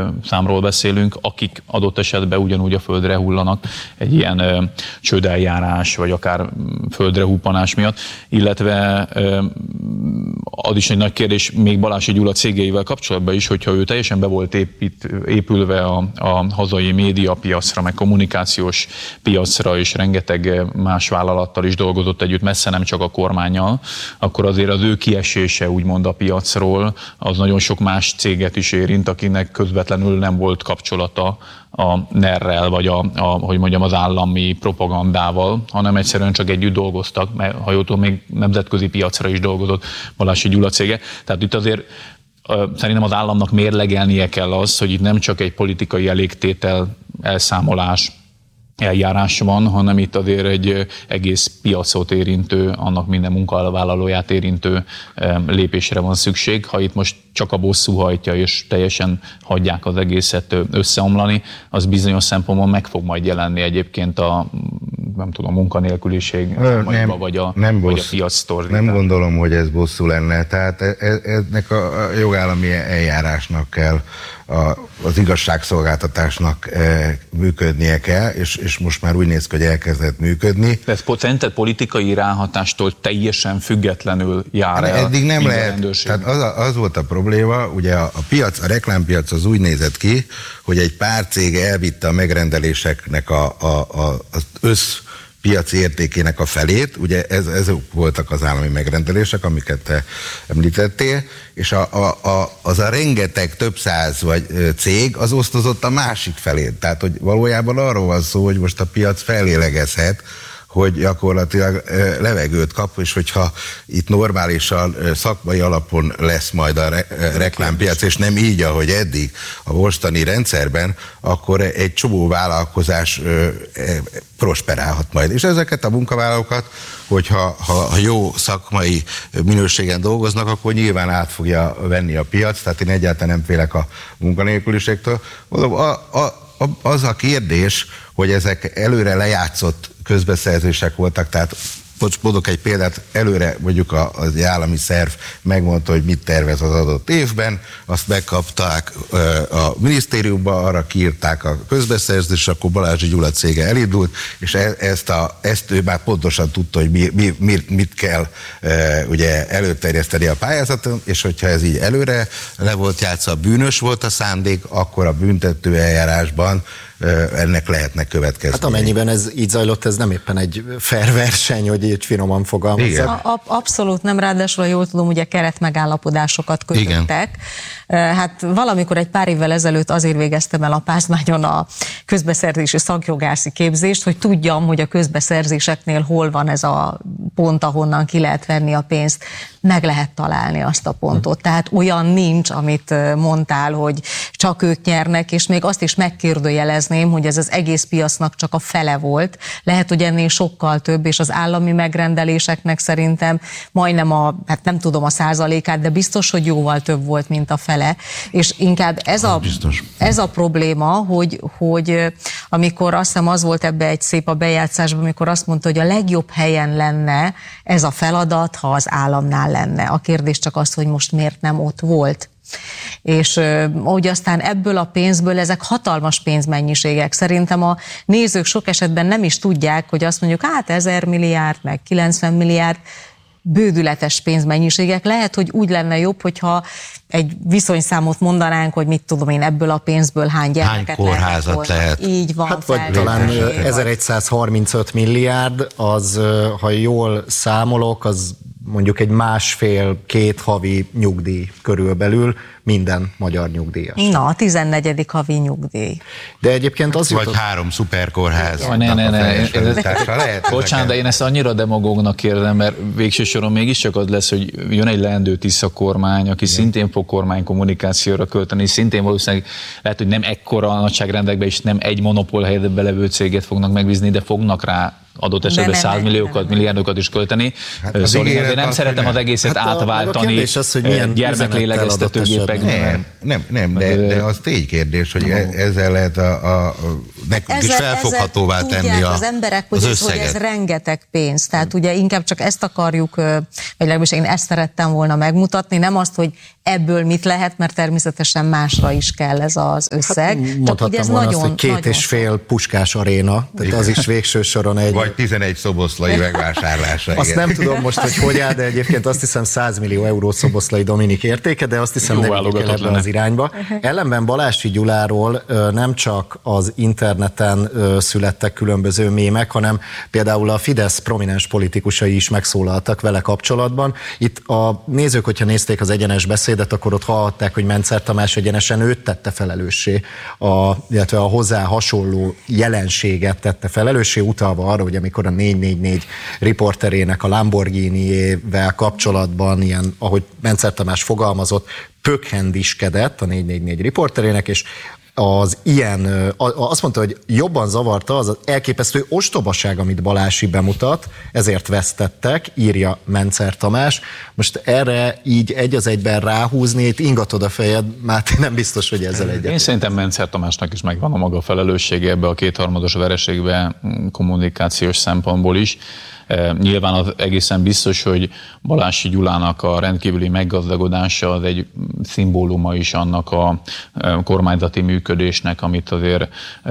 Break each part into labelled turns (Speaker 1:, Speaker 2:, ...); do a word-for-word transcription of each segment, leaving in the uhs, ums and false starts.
Speaker 1: számról beszélünk, akik adott esetben ugyanúgy a földre hullanak egy ilyen csődeljárás, vagy akár földre huppanás miatt, illetve az is egy nagy kérdés még Balási Gyula cégeivel kapcsolatban is, hogyha ő teljesen be volt épít, épülve a, a hazai médiapiacra, meg kommunikációs piacra, és rengeteg más vállalattal is dolgozott együtt, messze nem csak a kormánnyal, akkor azért az ő kiesése úgymond a piacról, az nagyon sok más céget is érint, akinek közvetlenül nem volt kapcsolata a nerrel, vagy a, a, hogy mondjam, az állami propagandával, hanem egyszerűen csak együtt dolgoztak, mert ha jól tudom, még nemzetközi piacra is dolgozott Balási Gyula cége. Tehát itt azért szerintem az államnak mérlegelnie kell az, hogy itt nem csak egy politikai elégtétel, elszámolás, eljárás van, hanem itt azért egy egész piacot érintő, annak minden munkavállalóját érintő lépésre van szükség. Ha itt most csak a bosszú hajtja, és teljesen hagyják az egészet összeomlani, az bizonyos szempontból meg fog majd jelenni egyébként a, nem tudom, munkanélküliség,
Speaker 2: nem,
Speaker 1: vagy a,
Speaker 2: nem
Speaker 1: vagy
Speaker 2: bossz,
Speaker 1: a piac torzítás.
Speaker 2: Nem gondolom, hogy ez bosszú lenne. Tehát ennek a jogállami eljárásnak kell, a, az igazságszolgáltatásnak e, működnie kell, és, és most már úgy néz ki, hogy elkezdett működni.
Speaker 1: Ez szerinted politikai ráhatástól teljesen függetlenül jár el?
Speaker 2: Eddig nem lehet. Tehát az, a, az volt a probléma, ugye a, a piac, a reklámpiac az úgy nézett ki, hogy egy pár cég elvitte a megrendeléseknek a, a, a, az össz piaci értékének a felét, ugye ez, ezek voltak az állami megrendelések, amiket te említettél, és a, a, a, az a rengeteg több száz vagy cég az osztozott a másik felét. Tehát, hogy valójában arról van szó, hogy most a piac fellélegezhet, hogy gyakorlatilag levegőt kap, és hogyha itt normálisan szakmai alapon lesz majd a re- reklámpiac, és nem így, ahogy eddig a mostani rendszerben, akkor egy csomó vállalkozás prosperálhat majd. És ezeket a munkavállalókat, hogyha ha jó szakmai minőségen dolgoznak, akkor nyilván át fogja venni a piac, tehát én egyáltalán nem félek a munkanélküliségtől. Mondom, a, a, az a kérdés, hogy ezek előre lejátszott közbeszerzések voltak, tehát most mondok egy példát, előre mondjuk az állami szerv megmondta, hogy mit tervez az adott évben, azt megkapták a minisztériumban, arra kiírták a közbeszerzést, akkor Balási Gyula cége elindult, és ezt, a, ezt ő már pontosan tudta, hogy mi, mi, mit, mit kell ugye előterjeszteni a pályázaton, és hogyha ez így előre le volt játszva, bűnös volt a szándék, akkor a büntető eljárásban ennek lehetnek következményei.
Speaker 3: Hát amennyiben ez így zajlott, ez nem éppen egy fair verseny, hogy így finoman fogalmazzak.
Speaker 4: Abszolút nem, ráadásul, jól tudom, ugye keretmegállapodásokat kötöttek. Igen. Hát valamikor egy pár évvel ezelőtt azért végeztem el a Pázmányon a közbeszerzési szakjogászi képzést, hogy tudjam, hogy a közbeszerzéseknél hol van ez a pont, ahonnan ki lehet venni a pénzt. Meg lehet találni azt a pontot. Tehát olyan nincs, amit mondtál, hogy csak ők nyernek, és még azt is megkérdőjelezném, hogy ez az egész piacnak csak a fele volt. Lehet, hogy ennél sokkal több, és az állami megrendeléseknek szerintem majdnem a, hát nem tudom a százalékát, de biztos, hogy jóval több volt, mint a fele. És inkább ez a, ez a probléma, hogy, hogy amikor azt hiszem az volt ebbe egy szép a bejátszásban, amikor azt mondta, hogy a legjobb helyen lenne ez a feladat, ha az államnál lenne. A kérdés csak az, hogy most miért nem ott volt. És hogy aztán ebből a pénzből ezek hatalmas pénzmennyiségek. Szerintem a nézők sok esetben nem is tudják, hogy azt mondjuk, hát ezer milliárd, meg kilencven milliárd, bődületes pénzmennyiségek. Lehet, hogy úgy lenne jobb, hogyha egy viszonyszámot mondanánk, hogy mit tudom én, ebből a pénzből hány gyermeket
Speaker 2: hány kórházat lehet.
Speaker 4: lehet. Így van.
Speaker 3: Hát vagy talán ezeregyszázharmincöt milliárd, az, ha jól számolok, az mondjuk egy másfél-két havi nyugdíj körülbelül minden magyar nyugdíjas.
Speaker 4: Na, a tizennegyedik havi nyugdíj.
Speaker 3: De egyébként az
Speaker 2: Vagy
Speaker 3: jutott...
Speaker 2: három szuperkórház.
Speaker 1: Ne, ne, ne. Bocsánat, de én ezt annyira demagógnak érzem, mert végső soron mégiscsak az lesz, hogy jön egy leendő Tisza kormány, aki igen. szintén fog kormány kommunikációra költeni, szintén valószínűleg lehet, hogy nem ekkora nagyságrendekben és nem egy monopól helyzetben levő céget fognak megbízni, de fognak rá adott esetben százmilliókat, milliárdokat is költeni. Hát szóval én nem szeretem az egészet hát átváltani
Speaker 3: az, hogy
Speaker 1: gyermeklélegeztetőgépekben.
Speaker 2: Nem, nem, nem de, de az tény kérdés, hogy ezzel lehet a, a nekünk is felfoghatóvá ezzel tenni a,
Speaker 4: az emberek, hogy
Speaker 2: az
Speaker 4: ez, hogy ez rengeteg pénz. Tehát ugye inkább csak ezt akarjuk, vagy legalábbis én ezt szerettem volna megmutatni, nem azt, hogy ebből mit lehet, mert természetesen másra is kell ez az összeg.
Speaker 3: Hát, mondhattam
Speaker 4: ez
Speaker 3: volna
Speaker 4: nagyon,
Speaker 3: azt, hogy két
Speaker 4: nagyon
Speaker 3: és fél Puskás aréna, tehát az is végső soron egy...
Speaker 2: Vagy tizenegy szoboszlai megvásárlása.
Speaker 3: Azt
Speaker 2: igen.
Speaker 3: nem tudom most, hogy hogy áll, de egyébként azt hiszem száz millió euró Szoboszlai Dominik értéke, de azt hiszem nem így kell ebben az irányba. Ellenben Balássy Gyuláról nem csak az interneten születtek különböző mémek, hanem például a Fidesz prominens politikusai is megszólaltak vele kapcsolatban. Itt a nézők, hogyha nézték az Egyenes beszédet, akkor ott hallhatták, hogy Mencer Tamás egyenesen őt tette felelőssé, a, illetve a hozzá hasonló jelenséget tette felelőssé, utalva arra, hogy amikor a négy négy négy riporterének a Lamborghini-vel kapcsolatban, ilyen, ahogy Mencer Tamás fogalmazott, pökhendiskedett a négy négy négy riporterének, és az ilyen, azt mondta, hogy jobban zavarta az, az elképesztő ostobaság, amit Balássy bemutat, ezért vesztettek, írja Mencer Tamás. Most erre így egy az egyben ráhúzni, itt ingatod a fejed, Máté, nem biztos, hogy ezzel egyet.
Speaker 1: Én szerintem Mencer Tamásnak is megvan a maga felelőssége ebbe a kétharmados vereségbe kommunikációs szempontból is. Nyilván az egészen biztos, hogy Balássy Gyulának a rendkívüli meggazdagodása az egy szimbóluma is annak a kormányzati működésnek, amit azért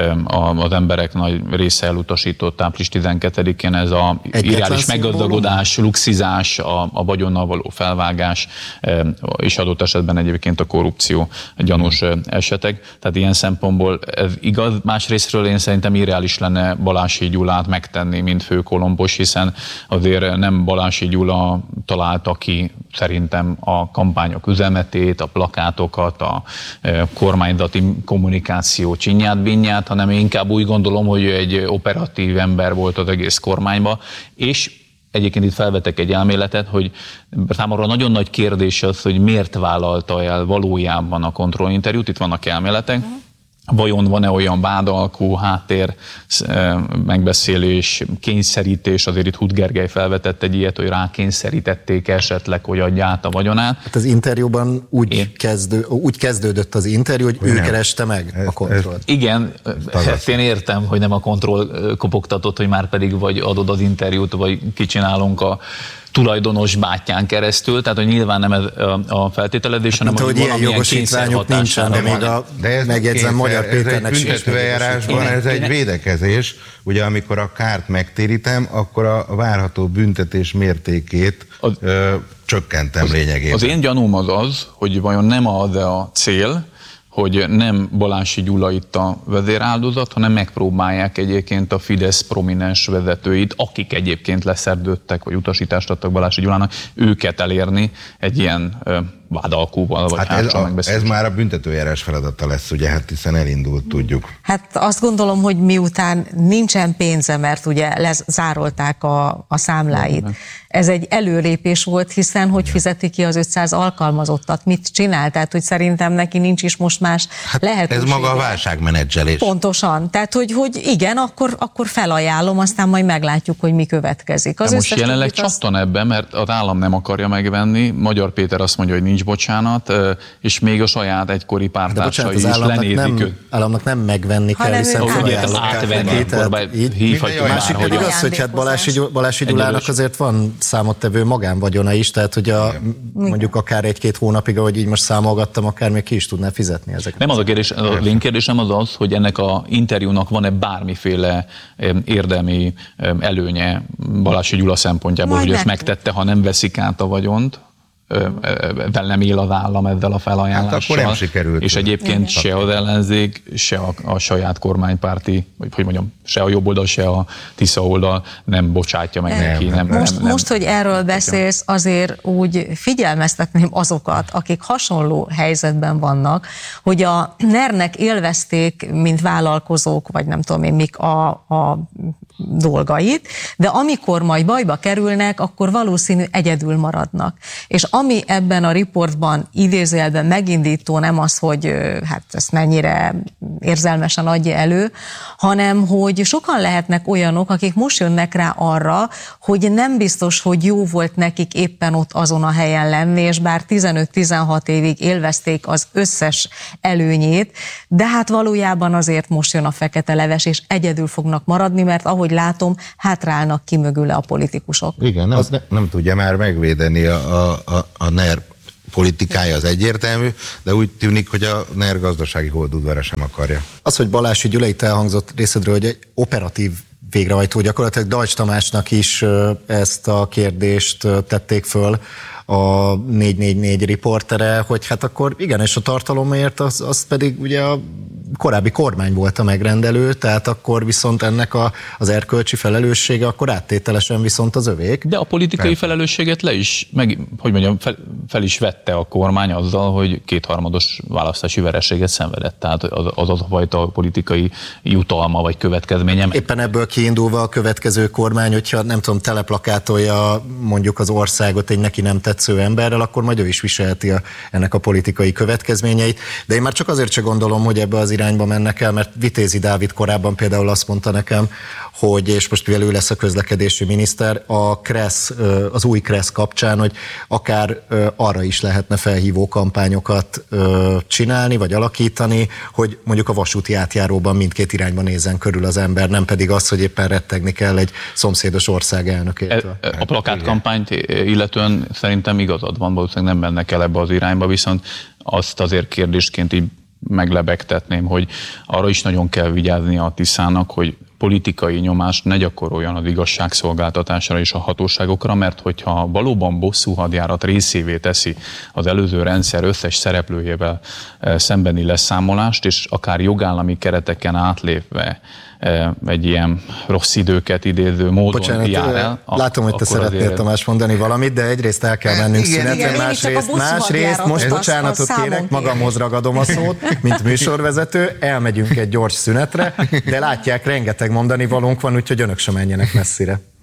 Speaker 1: az emberek nagy része elutasított április tizenkettedikén, ez a irreális meggazdagodás, luxizás, a, a vagyonnal való felvágás, és adott esetben egyébként a korrupció gyanús esetek. Tehát ilyen szempontból ez igaz. Másrésztről én szerintem irreális lenne Balássy Gyulát megtenni, mint főkolompos, hiszen azért nem Balássy Gyula találta ki szerintem a kampányok üzemetét, a plakátokat, a kormányzati kommunikáció csinyát-binyát, hanem inkább úgy gondolom, hogy egy operatív ember volt az egész kormányban, és egyébként itt felvetek egy elméletet, hogy számomra nagyon nagy kérdés az, hogy miért vállalta el valójában a kontrollinterjút, itt vannak elméletek. Vajon van-e olyan vádalkó, háttér, megbeszélés, kényszerítés, azért itt Huth Gergely felvetett egy ilyet, hogy rákényszerítették esetleg, hogy adja át a vagyonát.
Speaker 3: Hát az interjúban úgy, kezdő, úgy kezdődött az interjú, hogy ő nem. kereste meg ez, a kontrollt.
Speaker 1: Igen, ezt én értem, hogy nem a kontroll kopogtatott, hogy már pedig vagy adod az interjút, vagy kicsinálunk a tulajdonos bátyán keresztül, tehát hogy nyilván nem ez a feltételezés, hanem
Speaker 3: hát, hogy ilyen jogosítványok nincsen, de még a,
Speaker 2: de ez
Speaker 3: megjegyzem, Magyar Péternek
Speaker 2: ez egy büntetőeljárásban, ez egy védekezés. Ugye amikor a kárt megtérítem, akkor a várható büntetés mértékét az, ö, csökkentem
Speaker 1: az,
Speaker 2: lényegében.
Speaker 1: Az én gyanúm az az, hogy vajon nem az a cél, hogy nem Balássy Gyula itt a vezéráldozat, hanem megpróbálják egyébként a Fidesz prominens vezetőit, akik egyébként leszerdődtek, vagy utasítást adtak Balássy Gyulának, őket elérni egy ilyen ö, vádalkóval, vagy
Speaker 2: hát ez, a, ez már a büntetőjárás feladata lesz, ugye, hát hiszen elindult, tudjuk.
Speaker 4: Hát azt gondolom, hogy miután nincsen pénze, mert ugye lezárolták a, a számláit, nem. Ez egy előrépés volt, hiszen hogy fizeti ki az ötszáz alkalmazottat, mit csinál? Tehát, hogy szerintem neki nincs is most más hát lehetősége.
Speaker 2: Ez maga a válságmenedzselés.
Speaker 4: Pontosan. Tehát, hogy, hogy igen, akkor, akkor felajánlom, aztán majd meglátjuk, hogy mi következik. Az
Speaker 1: most jelenleg csattan az... ebben, mert az állam nem akarja megvenni. Magyar Péter azt mondja, hogy nincs bocsánat, és még a saját egykori pártársai is lenézik
Speaker 3: nem, államnak nem megvenni kell, hiszen
Speaker 1: átvenni, akkor hívhatjuk már,
Speaker 3: másik pedig az, hogy hát Balássy, Balássy Gyulának azért van számottevő magánvagyona is, tehát hogy a, mondjuk akár egy-két hónapig, ahogy így most számolgattam, akár még ki is tudná fizetni ezeket.
Speaker 1: Nem az a kérdés, a én kérdésem az az, hogy ennek a interjúnak van-e bármiféle érdemi előnye Balássy Gyula szempontjából, majd hogy ezt megtette, ha nem veszik át a vagyont, vel nem él az állam ezzel a felajánlással. Hát
Speaker 2: akkor nem sikerült.
Speaker 1: És egyébként se az ellenzék, se a, a saját kormánypárti, vagy hogy mondjam, se a jobb oldal, se a Tisza oldal nem bocsátja meg nem, neki. Nem,
Speaker 4: most,
Speaker 1: nem, nem,
Speaker 4: most, hogy erről beszélsz, azért úgy figyelmeztetném azokat, akik hasonló helyzetben vannak, hogy a NER-nek élvezték, mint vállalkozók, vagy nem tudom én mik a, a dolgait, de amikor majd bajba kerülnek, akkor valószínű egyedül maradnak. És ami ebben a riportban idézőjelben megindító, nem az, hogy hát ezt mennyire érzelmesen adja elő, hanem hogy sokan lehetnek olyanok, akik most jönnek rá arra, hogy nem biztos, hogy jó volt nekik éppen ott azon a helyen lenni, és bár tizenöt-tizenhat évig élvezték az összes előnyét, de hát valójában azért most jön a fekete leves, és egyedül fognak maradni, mert ahogy látom, hátrálnak ki mögüle a politikusok.
Speaker 2: Igen, nem, az... ne, nem tudja már megvédeni a, a, a NER politikája az egyértelmű, de úgy tűnik, hogy a NER gazdasági holdudvara sem akarja.
Speaker 3: Az, hogy Balási Gyula itt elhangzott részedről, hogy egy operatív végrehajtó, gyakorlatilag Deutsch Tamásnak is ezt a kérdést tették föl a négy négy négy riportere, hogy hát akkor igen, és a tartalomért az, az pedig ugye a korábbi kormány volt a megrendelő, tehát akkor viszont ennek a, az erkölcsi felelőssége akkor áttételesen viszont az övék.
Speaker 1: De a politikai Persze. felelősséget le is, meg, hogy mondjam, fel, fel is vette a kormány azzal, hogy kétharmados választási vereséget szenvedett. Tehát az az, az a fajta politikai jutalma vagy következménye.
Speaker 3: Éppen ebből kiindulva a következő kormány, hogyha nem tudom, teleplakátolja mondjuk az országot egy neki nem tetsző emberrel, akkor majd ő is viselheti a, ennek a politikai következményeit. De én már csak azért se gondolom, hogy ebbe az irányba mennek el, mert Vitézi Dávid korábban például azt mondta nekem, hogy, és most mivel ő lesz a közlekedési miniszter, a Kressz, az új Kressz kapcsán, hogy akár arra is lehetne felhívó kampányokat csinálni, vagy alakítani, hogy mondjuk a vasúti átjáróban mindkét irányba nézzen körül az ember, nem pedig az, hogy éppen rettegni kell egy szomszédos ország elnökétől.
Speaker 1: A plakátkampányt illetően szerintem igazad van, valószínűleg nem mennek el ebbe az irányba, viszont azt azért kérdésként így meglebegtetném, hogy arra is nagyon kell vigyázni a Tiszának, hogy politikai nyomást ne gyakoroljon az igazságszolgáltatásra és a hatóságokra, mert hogyha valóban bosszú hadjárat részévé teszi az előző rendszer összes szereplőjével szembeni leszámolást, és akár jogállami kereteken átlépve egy ilyen rossz időket idéző módon
Speaker 3: Bocsánat,
Speaker 1: jár el.
Speaker 3: Látom, hogy te szeretnél azért... Tamás mondani valamit, de egyrészt el kell mennünk szünetre, másrészt, másrészt most bocsánatot kérek, magamhoz ragadom a szót, mint műsorvezető, elmegyünk egy gyors szünetre, de látják, rengeteg mondani valónk van, úgyhogy önök sem menjenek messzire.